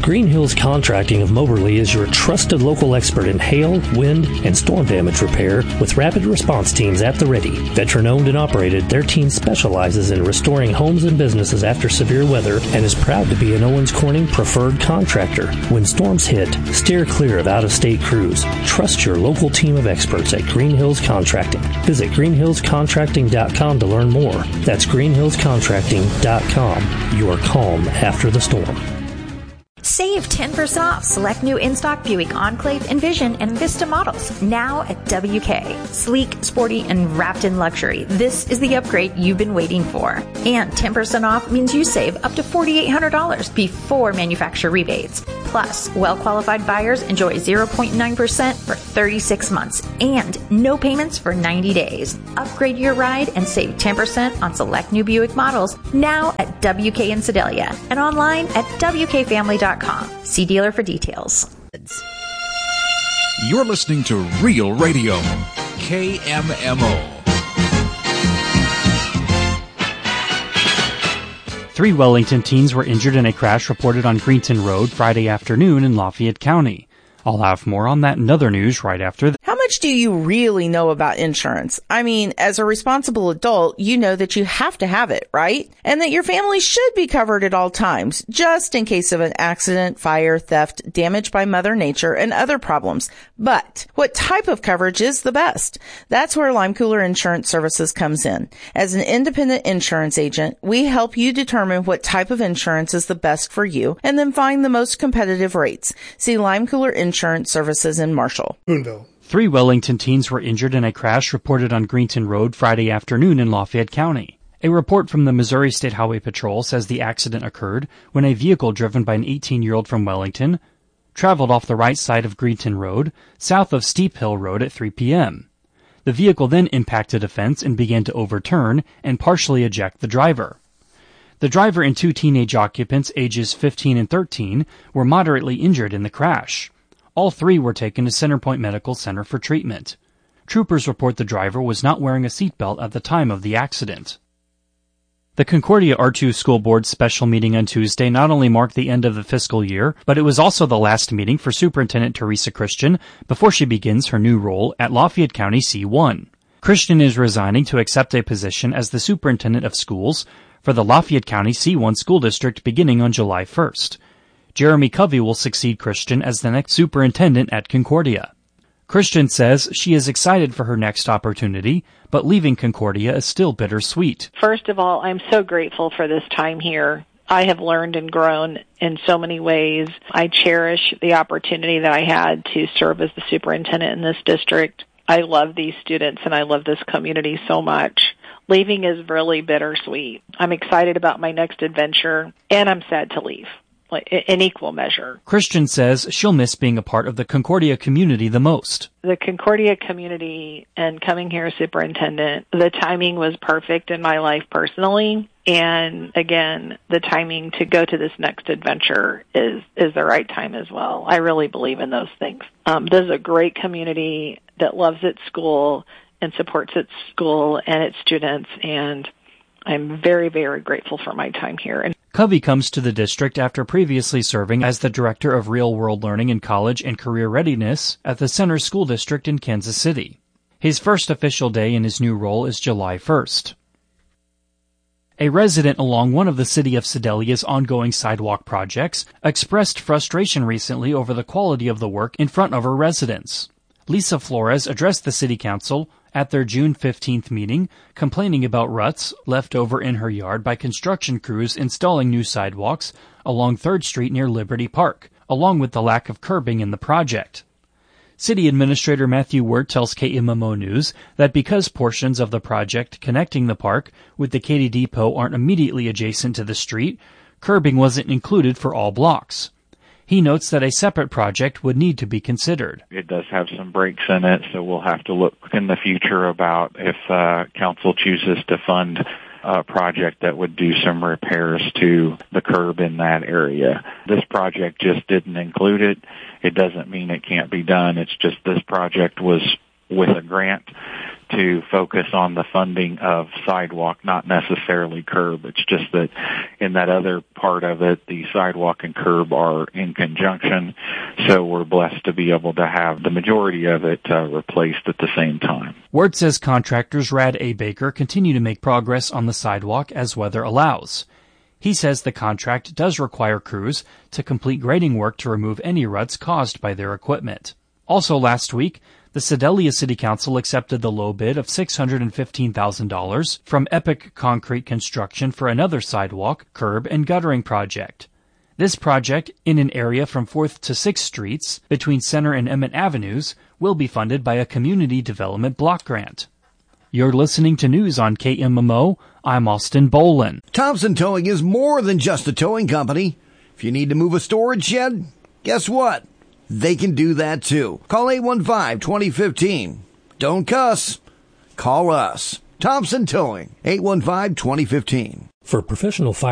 Green Hills Contracting of Moberly is your trusted local expert in hail, wind, and storm damage repair with rapid response teams at the ready. Veteran-owned and operated, their team specializes in restoring homes and businesses after severe weather and is proud to be an Owens Corning preferred contractor. When storms hit, steer clear of out-of-state crews. Trust your local team of experts at Green Hills Contracting. Visit greenhillscontracting.com to learn more. That's greenhillscontracting.com. Your calm after the storm. Save 10% off select new in-stock Buick Enclave, Envision, and Vista models now at WK. Sleek, sporty, and wrapped in luxury. This is the upgrade you've been waiting for. And 10% off means you save up to $4,800 before manufacturer rebates. Plus, well-qualified buyers enjoy 0.9% for 36 months and no payments for 90 days. Upgrade your ride and save 10% on select new Buick models now at WK in Sedalia and online at WKFamily.com. See dealer for details. You're listening to Real Radio, KMMO. 3 Wellington teens were injured in a crash reported on Greenton Road Friday afternoon in Lafayette County. I'll have more on that and other news right after this. How much do you really know about insurance? I mean, as a responsible adult, you know that you have to have it, right? And that your family should be covered at all times, just in case of an accident, fire, theft, damage by Mother Nature, and other problems. But what type of coverage is the best? That's where Lime Cooler Insurance Services comes in. As an independent insurance agent, we help you determine what type of insurance is the best for you and then find the most competitive rates. See Lime Cooler Insurance Services in Marshall. Boonville. 3 Wellington teens were injured in a crash reported on Greenton Road Friday afternoon in Lafayette County. A report from the Missouri State Highway Patrol says the accident occurred when a vehicle driven by an 18-year-old from Wellington traveled off the right side of Greenton Road, south of Steep Hill Road at 3 p.m. The vehicle then impacted a fence and began to overturn and partially eject the driver. The driver and 2 teenage occupants, ages 15 and 13, were moderately injured in the crash. All 3 were taken to Centerpoint Medical Center for treatment. Troopers report the driver was not wearing a seatbelt at the time of the accident. The Concordia R2 School Board's special meeting on Tuesday not only marked the end of the fiscal year, but it was also the last meeting for Superintendent Teresa Christian before she begins her new role at Lafayette County C1. Christian is resigning to accept a position as the Superintendent of Schools for the Lafayette County C1 School District beginning on July 1st. Jeremy Covey will succeed Christian as the next superintendent at Concordia. Christian says she is excited for her next opportunity, but leaving Concordia is still bittersweet. First of all, I'm so grateful for this time here. I have learned and grown in so many ways. I cherish the opportunity that I had to serve as the superintendent in this district. I love these students and I love this community so much. Leaving is really bittersweet. I'm excited about my next adventure, and I'm sad to leave. In equal measure. Christian says she'll miss being a part of the Concordia community the most. The Concordia community and coming here as superintendent, the timing was perfect in my life personally. And again, the timing to go to this next adventure is the right time as well. I really believe in those things. There's a great community that loves its school and supports its school and its students, and I'm very, very grateful for my time here. Covey comes to the district after previously serving as the Director of Real-World Learning in College and Career Readiness at the Center School District in Kansas City. His first official day in his new role is July 1st. A resident along one of the City of Sedalia's ongoing sidewalk projects expressed frustration recently over the quality of the work in front of her residents. Lisa Flores addressed the City Council at their June 15th meeting, complaining about ruts left over in her yard by construction crews installing new sidewalks along 3rd Street near Liberty Park, along with the lack of curbing in the project. City Administrator Matthew Wirt tells KMMO News that because portions of the project connecting the park with the Katy Depot aren't immediately adjacent to the street, curbing wasn't included for all blocks. He notes that a separate project would need to be considered. It does have some breaks in it, so we'll have to look in the future about if council chooses to fund a project that would do some repairs to the curb in that area. This project just didn't include it. It doesn't mean it can't be done. It's just this project was with a grant to focus on the funding of sidewalk, not necessarily curb. It's just that in that other part of it, the sidewalk and curb are in conjunction. So we're blessed to be able to have the majority of it replaced at the same time. Ward says contractors Rad A. Baker continue to make progress on the sidewalk as weather allows. He says the contract does require crews to complete grading work to remove any ruts caused by their equipment. Also last week, the Sedalia City Council accepted the low bid of $615,000 from Epic Concrete Construction for another sidewalk, curb, and guttering project. This project, in an area from 4th to 6th Streets, between Center and Emmett Avenues, will be funded by a Community Development Block Grant. You're listening to news on KMMO. I'm Austin Bolin. Thompson Towing is more than just a towing company. If you need to move a storage shed, guess what? They can do that too. Call 815-2015. Don't cuss. Call us. Thompson Towing, 815-2015. For professional fire